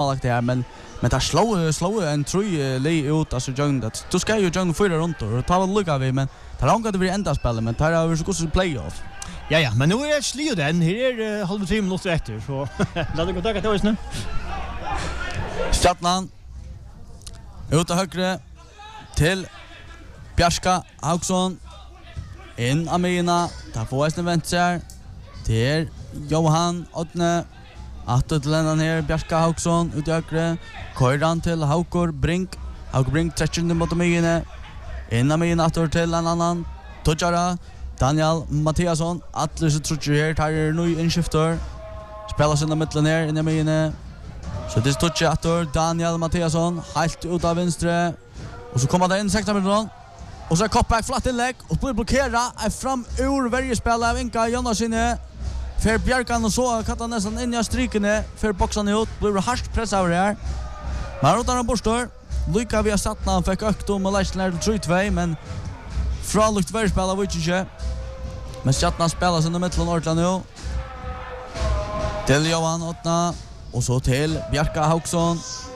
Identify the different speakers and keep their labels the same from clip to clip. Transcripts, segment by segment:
Speaker 1: lagt det här men tar slå en tröj lei ut alltså Young det. Du ska ju Young fyra runt och ta väl lucka vi men tar han går det bli ända spel men tar över så går det playoff.
Speaker 2: Ja, men nu är det slio den. Här är halv 3 minuter efter så låt det gå tacka till oss nu.
Speaker 1: Stjärnan ut till högre till Bjarska Hauksson in Amina där får hästen vänster till Johan Odne att till den här Bjarska Hauksson ut till högre Koiran till Haukor Brink touching mot Amina in Amina till en annan Tojara Daniel Mattiasson Atlas tror här tar nu inskifter spelar sig i mitten här in Amina så det står Chatter Daniel Mattiasson helt ut av vänster och så kommer det in 16 minuter och så koppar flatt inlägg och blir blockerad fram ur varje spelare av Inka Jonasine för Bjarkan och så kattar nästan in i stryken för boxen ut blir hardt press över här men rotar han borstor Luka vi har satt när han fick ökt om och läsner till 3-2 men fralukt varje spelare vet inte men Chatna spelar sig i mitten ordentligt nu till Johan Otna och så till Bjarka Hauksson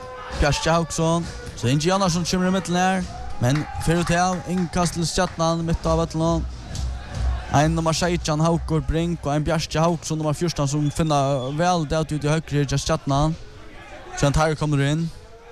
Speaker 1: så inte Jonasson kommer i mitten här men för ut av inkast till Chatnan mitt av vattnet en nummer 16 Haukor Brink och en Bjarka Hauksson nummer 14 som finner väl det ut i högre just Chatnan sen tar kommer in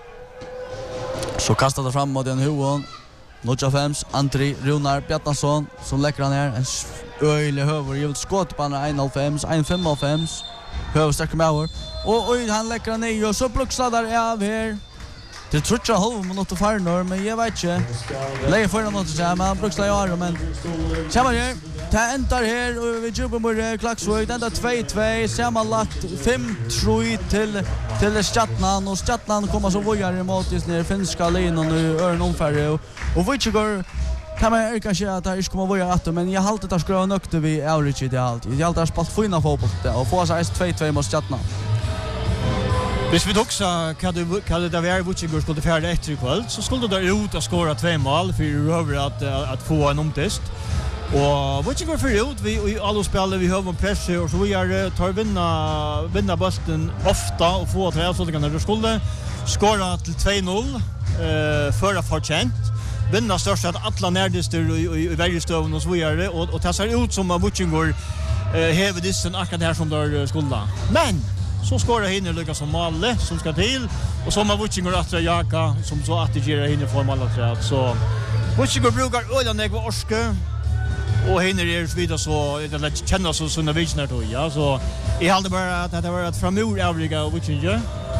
Speaker 1: så kastar det fram mot den huvan Notcha Fems Andri Runar Bjarnason som läcker han här en öjlig höver jag vill skott på andra 1.5 höversträcker med över och han läcker ner och så pluxar där av här det tror jag halv minut för nu men jag vet inte lägger för något så här men pluxar jag men samma här ta enter här och vi jobbar med Klaxvik ända 2-2 sammanlagt 5-3 till Stjärnan och Stjärnan kommer så vågar emot just ner finska linan och örn omfärre och vi går kan man kanske att det kommer vara att men jag har alltid att skruva nökte vi average det alltid. Jag har alltid spalt fina fotboll och få sig 2-2 mot Stjärnan.
Speaker 2: Hvis vi också kan det vara Vucingor skulle färda efter ikväll så skulle det ut att skåra 2 mål för över att få en omtest. Och Vucingor för ut vi alla spelar vi har en press och så vi tar vinna bollen ofta och få tre så det kan skulle skåra till 2-0 för att förtjänt. Vinna störst att alla närdister i varje stövn och så vidare och det ser ut som att Vucingor häver dissen akkurat här som där skulle. Men så skårar hinner lyckas som Malle som ska till och som har Vucingor att jaka som så att det ger hinner för Malle att så Vucingor brukar öda ner och orska och hinner är vidare så det känns så såna visioner då ja så I hade bara att det var att framur övriga Vucingor.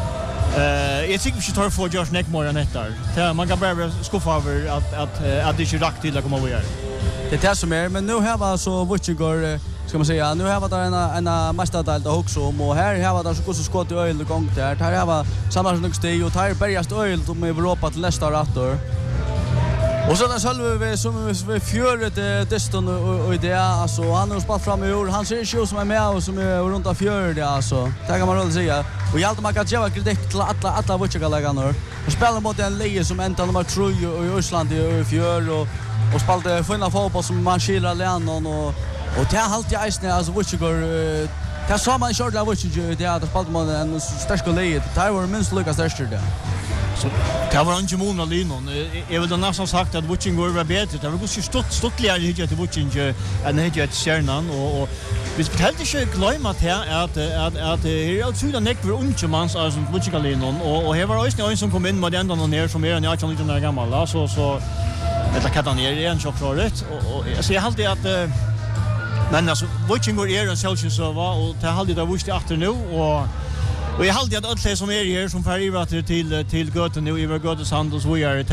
Speaker 2: Jag tycker vi ska ta för Josh Neckmore än detta. Man kan bara skuffa över att det inte rakt till att komma över.
Speaker 1: Det är det som är, men nu har vi alltså Vucingor ska man säga. Nu har vi där en mästardel också och här har vi där så går så skott i öl och gång där. Här har vi samma som steg och här börjar öl om Europa till nästa rator. Och så där själva vi som vi fjörde teston och det alltså han har spalt fram ur han ser ju som är med och som är runt av fjörde alltså. Det kan man väl säga. Och jag man kan ge kredit till alla Vucingor-lagarna. Och spelar mot en liga som ända nummer 3 i Ryssland i fjör och spelade fina fotboll som man skilrar Lennon och det har alltid isne alltså Vucingor det så man kört av Vucingor det att spelade mot en stark liga. Det var minst lika starkt där.
Speaker 2: Så det var inte många linon. Jag vill nästan sagt att Vucingor var bättre. Det var ganska stottligare hit till Vucingor än hit till Stjärnan och vi ska helt inte glömma att det är alltså den neck för ungdomans alltså Vucingor linon och här var också en som kom in med den och ner som är en 18 år gammal så det kan han är en chock för rätt och så jag hade att men alltså Vucingor är en Celsius och det hade det visst efter nu och jag hade att alla som är här som färgvat till Göten nu över Götens hand och så vidare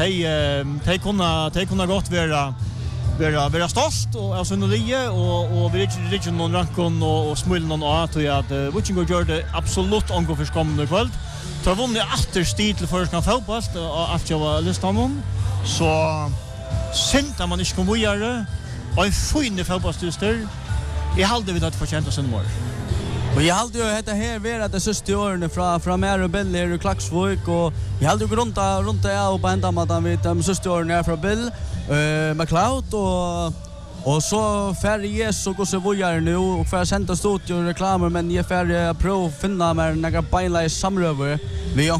Speaker 2: de kunna gott vara stolt och alltså Nolie och vi riktigt någon rankon och smull någon att Vucingor gör det absolut ungefär kommande kväll. Så vunnit efter stil till första fotboll att jag var listan så sent man inte kommer göra och en fin fotbollsstyster. Jag hade vid att förtjäna oss en mål.
Speaker 1: Och jag hade ju detta här vara det sista åren från Mer och Bill och Klaxvik och jag hade ju runt jag på ända med de sista åren från Bill McLeod och Och så färre yes och så vojar nu och för sända studio reklamer men jag färre prov finna mer några beinleis samröver vi